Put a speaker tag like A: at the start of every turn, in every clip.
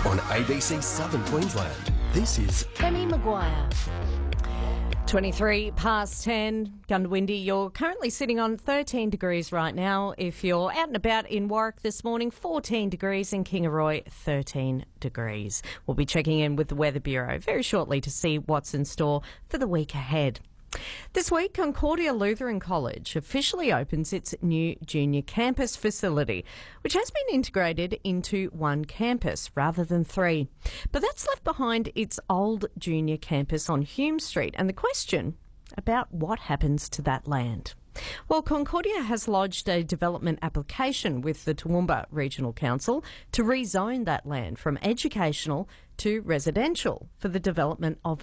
A: on ABC Southern Queensland. This is
B: Emmy Maguire. 23 past 10, Gundawindi. You're currently sitting on 13 degrees right now. If you're out and about in Warwick this morning, 14 degrees. In Kingaroy, 13 degrees. We'll be checking in with the Weather Bureau very shortly to see what's in store for the week ahead. This week, Concordia Lutheran College officially opens its new junior campus facility, which has been integrated into one campus rather than three. But that's left behind its old junior campus on Hume Street, and the question about what happens to that land. Well, Concordia has lodged a development application with the Toowoomba Regional Council to rezone that land from educational to residential for the development of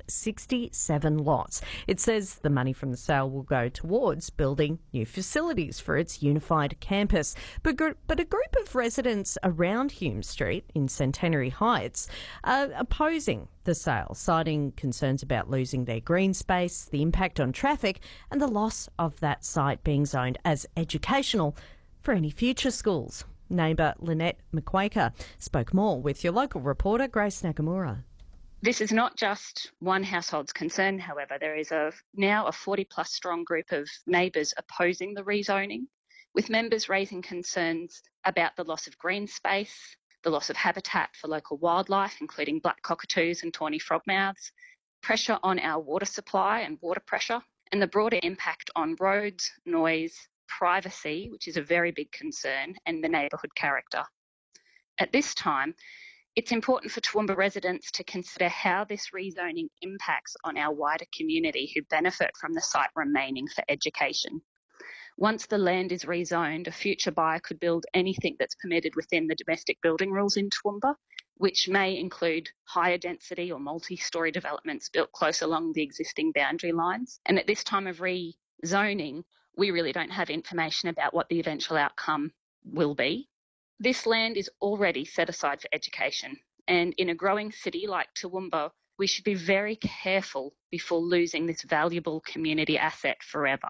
B: 67 lots. It says the money from the sale will go towards building new facilities for its unified campus. But a group of residents around Hume Street in Centenary Heights are opposing the sale, citing concerns about losing their green space, the impact on traffic, and the loss of that site being zoned as educational for any future schools. Neighbour Lynette McQuaker spoke more with your local reporter, Grace Nakamura.
C: This is not just one household's concern, however. There is now a 40-plus strong group of neighbours opposing the rezoning, with members raising concerns about the loss of green space, the loss of habitat for local wildlife, including black cockatoos and tawny frogmouths, pressure on our water supply and water pressure, and the broader impact on roads, noise, privacy, which is a very big concern, and the neighbourhood character. At this time, it's important for Toowoomba residents to consider how this rezoning impacts on our wider community who benefit from the site remaining for education. Once the land is rezoned, a future buyer could build anything that's permitted within the domestic building rules in Toowoomba, which may include higher density or multi-storey developments built close along the existing boundary lines. And at this time of rezoning, we really don't have information about what the eventual outcome will be. This land is already set aside for education, and in a growing city like Toowoomba, we should be very careful before losing this valuable community asset forever.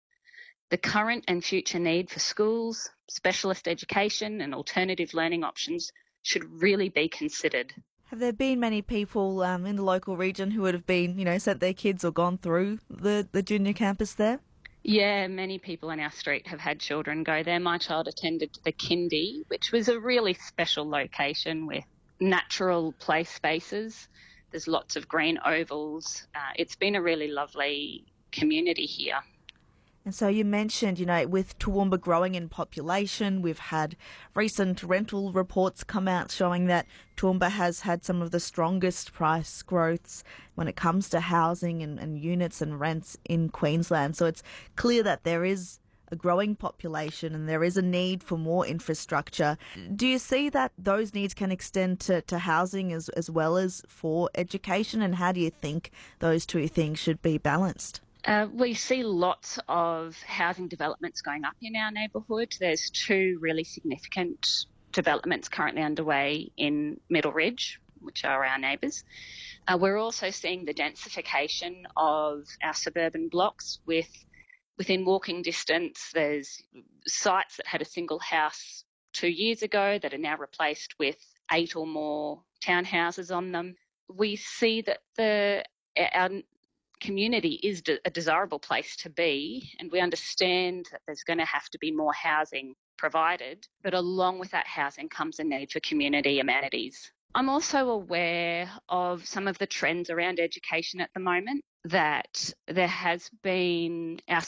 C: The current and future need for schools, specialist education and alternative learning options should really be considered.
D: Have there been many people in the local region who would have been, sent their kids or gone through the junior campus there?
C: Yeah, many people in our street have had children go there. My child attended the kindy, which was a really special location with natural play spaces. There's lots of green ovals. It's been a really lovely community here.
D: And so you mentioned, with Toowoomba growing in population, we've had recent rental reports come out showing that Toowoomba has had some of the strongest price growths when it comes to housing and units and rents in Queensland. So it's clear that there is a growing population and there is a need for more infrastructure. Do you see that those needs can extend to housing as well as for education? And how do you think those two things should be balanced?
C: We see lots of housing developments going up in our neighbourhood. There's two really significant developments currently underway in Middle Ridge, which are our neighbours. We're also seeing the densification of our suburban blocks within walking distance. There's sites that had a single house 2 years ago that are now replaced with 8 or more townhouses on them. We see that our community is a desirable place to be, and we understand that there's going to have to be more housing provided, but along with that housing comes a need for community amenities. I'm also aware of some of the trends around education at the moment, that there has been, our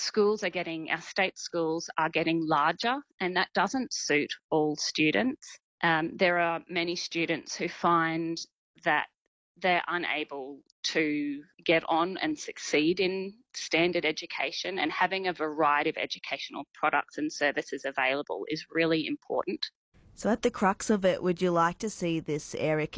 C: state schools are getting larger, and that doesn't suit all students. There are many students who find that they're unable to get on and succeed in standard education, and having a variety of educational products and services available is really important.
D: So at the crux of it, would you like to see this area